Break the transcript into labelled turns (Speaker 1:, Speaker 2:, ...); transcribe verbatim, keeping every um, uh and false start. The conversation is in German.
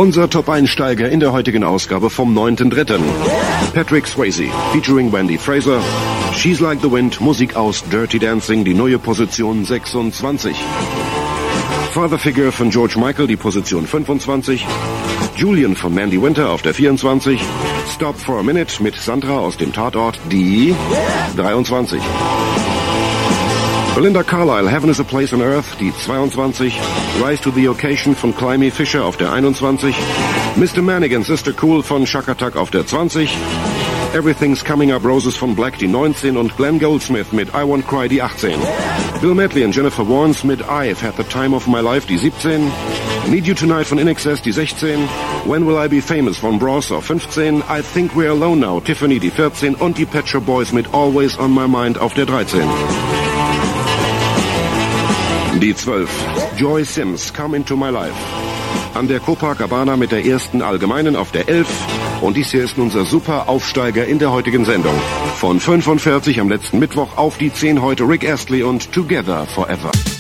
Speaker 1: Unser Top-Einsteiger in der heutigen Ausgabe vom neunten dritten Patrick Swayze, featuring Wendy Fraser. She's Like the Wind, Musik aus Dirty Dancing, die neue Position sechsundzwanzig. Father Figure von George Michael, die Position fünfundzwanzig. Julian von Mandy Winter auf der vierundzwanzig. Stop for a Minute mit Sandra aus dem Tatort, die dreiundzwanzig. Belinda Carlisle, Heaven is a Place on Earth, die zweiundzwanzig. Rise to the Occasion von Climby Fisher auf der einundzwanzig. Mister Manigan, Sister Cool von Chaka Tuck auf der zwanzig. Everything's Coming Up Roses von Black, die neunzehn. Und Glenn Goldsmith mit I Won't Cry, die achtzehn. Bill Medley und Jennifer Warnes mit I've Had the Time of My Life, die siebzehn. Need You Tonight von I N X S, die sechzehn. When Will I Be Famous von Bros auf fünfzehn. I Think We're Alone Now, Tiffany, die vierzehn. Und die Pet Shop Boys mit Always on My Mind auf der dreizehn. Die zwölf. Joy Sims, Come Into My Life. An der Copacabana mit der ersten allgemeinen auf der elf. Und dies hier ist unser super Aufsteiger in der heutigen Sendung. Von fünfundvierzig am letzten Mittwoch auf die zehn heute Rick Astley und Together Forever.